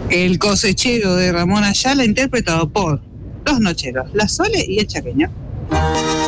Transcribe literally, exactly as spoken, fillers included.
El cosechero de Ramón Ayala, interpretado por Los Nocheros, La Sole y el Chaqueño.